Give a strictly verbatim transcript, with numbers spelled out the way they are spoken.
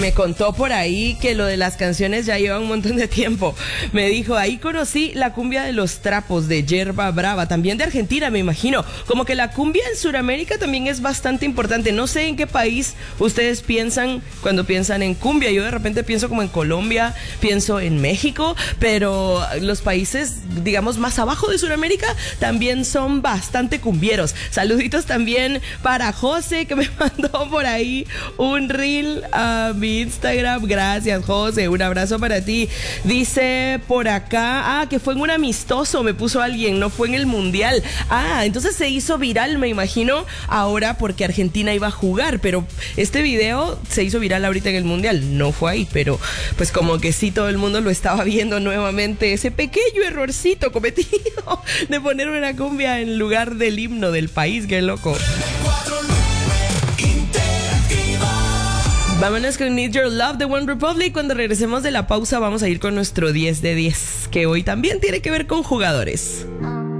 Me contó por ahí que lo de las canciones ya lleva un montón de tiempo. Me dijo, ahí conocí la cumbia de los trapos de Yerba Brava, también de Argentina, me imagino. Como que la cumbia en Sudamérica también es bastante importante. No sé en qué país ustedes piensan cuando piensan en cumbia. Yo de repente pienso como en Colombia, pienso en México, pero los países, digamos, más abajo de Sudamérica también son bastante cumbieros. Saluditos también para José, que me mandó por ahí un reel a mi Instagram. Gracias, José, un abrazo para ti. Dice por acá, ah, que fue en un amistoso, me puso alguien, no fue en el mundial. Ah, entonces se hizo viral, me imagino, ahora porque Argentina iba a jugar, pero este video se hizo viral ahorita en el mundial, no fue ahí, pero pues como que sí, todo el mundo lo estaba viendo nuevamente, ese pequeño errorcito cometido de poner una cumbia en lugar del himno del país. Qué loco. Vámonos con Need Your Love de One Republic. Cuando regresemos de la pausa vamos a ir con nuestro diez de diez, que hoy también tiene que ver con jugadores.